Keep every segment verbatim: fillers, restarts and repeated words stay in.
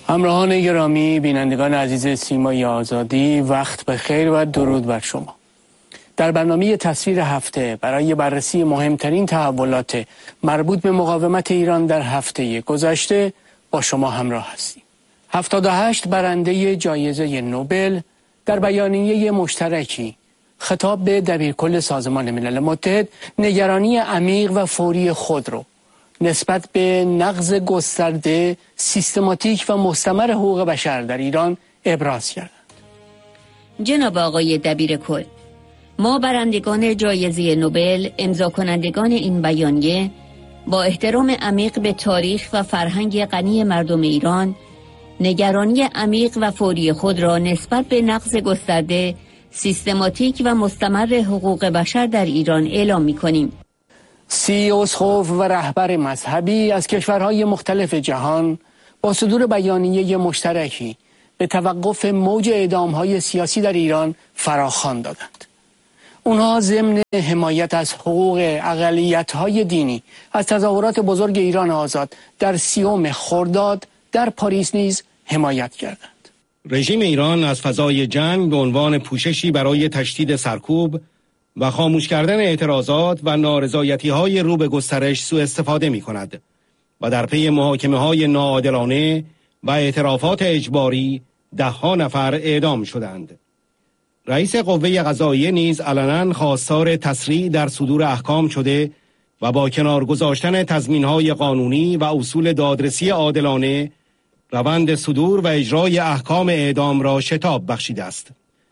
همراهان گرامی، بینندگان عزیز سیمای آزادی، وقت بخیر و درود بر شما. در برنامه تصویر هفته برای بررسی مهمترین تحولات مربوط به مقاومت ایران در هفته گذشته با شما همراه هستیم. هفتاد و هشت برنده جایزه نوبل در بیانیه مشترکی خطاب به دبیرکل سازمان ملل متحد نگرانی عمیق و فوری خود رو نسبت به نقض گسترده، سیستماتیک و مستمر حقوق بشر در ایران ابراز کردند. جناب آقای دبیرکل، ما برندگان جایزه نوبل، امضا کنندگان این بیانیه، با احترام عمیق به تاریخ و فرهنگ غنی مردم ایران، نگرانی عمیق و فوری خود را نسبت به نقض گسترده، سیستماتیک و مستمر حقوق بشر در ایران اعلام می‌کنیم. سی اسقف و رهبر مذهبی از کشورهای مختلف جهان با صدور بیانیه مشترکی به توقف موج اعدام‌های سیاسی در ایران فراخوان دادند. اونها ضمن حمایت از حقوق اقلیت‌های دینی از تظاهرات بزرگ ایران آزاد در سیوم خرداد در پاریس نیز حمایت کردند. رژیم ایران از فضای جنگ به عنوان پوششی برای تشدید سرکوب و خاموش کردن اعتراضات و نارضایتی‌های رو به گسترش سوء استفاده می‌کند و در پی محاکمه‌های ناعادلانه و اعترافات اجباری ده‌ها نفر اعدام شدند. رئیس قوه قضاییه نیز علنا خواستار تسریع در صدور احکام شده و با کنار گذاشتن تضمین‌های قانونی و اصول دادرسی عادلانه روند صدور و اجرای احکام اعدام را شتاب بخشیده است.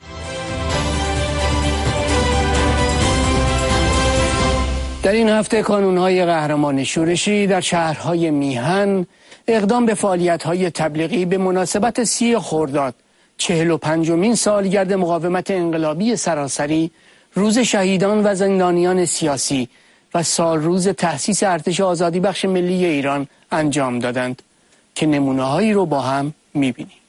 در این هفته کانون‌های قهرمان شورشی در شهرهای میهن اقدام به فعالیت‌های تبلیغی به مناسبت سی خرداد، چهل و پنجمین سالگرد مقاومت انقلابی سراسری، روز شهیدان و زندانیان سیاسی و سال روز تأسیس ارتش آزادی بخش ملی ایران انجام دادند که نمونه‌هایی رو با هم می‌بینیم.